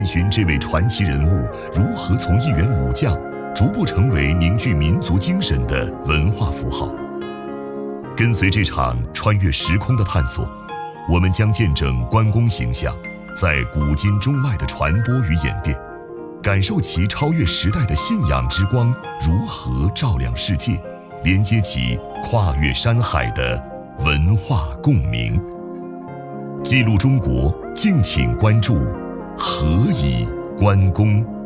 寻这位传奇人物如何从一员武将逐步成为凝聚民族精神的文化符号。跟随这场穿越时空的探索，我们将见证关公形象在古今中外的传播与演变，感受其超越时代的信仰之光如何照亮世界，连接起跨越山海的文化共鸣。记录中国，敬请关注何以关公。